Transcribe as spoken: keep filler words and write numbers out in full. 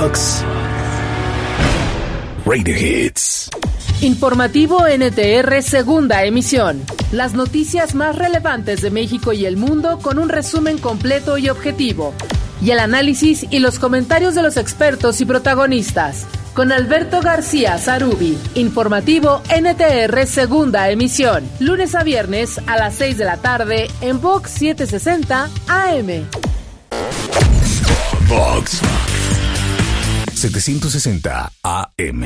Vox Radio Hits. Informativo N T R segunda emisión. Las noticias más relevantes de México y el mundo con un resumen completo y objetivo. Y el análisis y los comentarios de los expertos y protagonistas. Con Alberto García Zarubi. Informativo N T R segunda emisión. Lunes a viernes a las seis de la tarde en Vox setecientos sesenta A M. Vox setecientos sesenta A M.